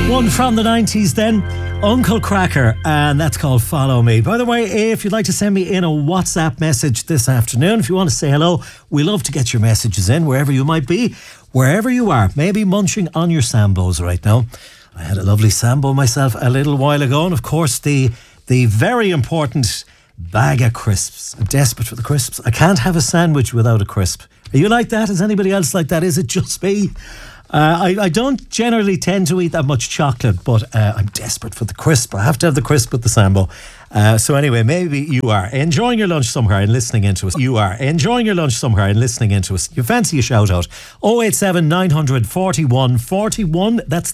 One from the 90s then, Uncle Cracker, and that's called Follow Me. By the way, if you'd like to send me in a WhatsApp message this afternoon, if you want to say hello, we love to get your messages in, wherever you might be, wherever you are, maybe munching on your Sambos right now. I had a lovely Sambo myself a little while ago, and of course the very important bag of crisps. I'm desperate for the crisps. I can't have a sandwich without a crisp. Are you like that? Is anybody else like that? Is it just me? I don't generally tend to eat that much chocolate, but I'm desperate for the crisp. I have to have the crisp with the Sambo. So anyway, maybe you are enjoying your lunch somewhere and listening into us. You are enjoying your lunch somewhere and listening into us. You fancy a shout out. 087 900 41 41. That's